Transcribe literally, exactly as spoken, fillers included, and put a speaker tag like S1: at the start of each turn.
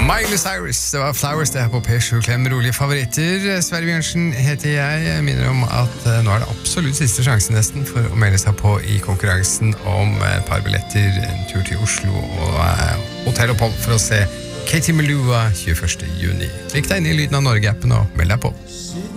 S1: Miley Cyrus, det var Flowers, det her på P sju Klem rolige favoritter. Sverre Bjørnsen heter jeg. Jeg minner om at nå er det absolutt siste sjansen nesten for å melde seg på i konkurransen om et par billetter, en tur til Oslo og hotellopphold for å se Katie Melua tjueførste juni. Klikk deg inn i Lyden av Norge-appen og meld deg på.